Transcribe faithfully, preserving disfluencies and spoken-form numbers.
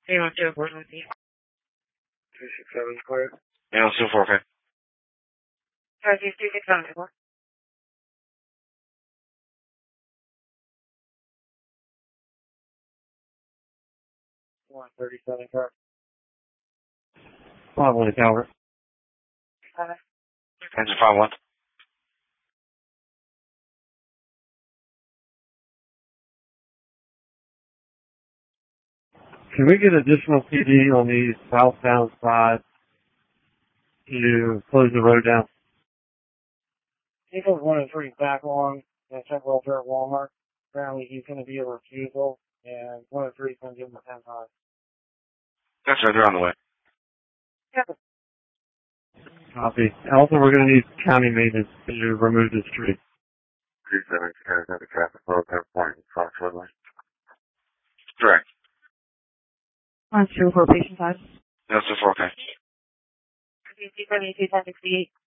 Hey, one two four with you. Two six seven clear. Yeah, let's do four, okay. Sorry, two two six seven four. One thirty seven car. five one Calvert. Five. Engine five one. Can we get additional P D on the southbound side to close the road down? Eagles one and three back on and check welfare at Walmart. Apparently he's going to be a refusal, and one and three is going to give him a ten five. That's right, they're on the way. Yep. Copy. Also, we're going to need county maintenance to remove this tree. Two seven ten at the traffic road there point approximately. Correct. One two four patient five. Yeah, let's do four, okay. Two two seven two ten sixty eight.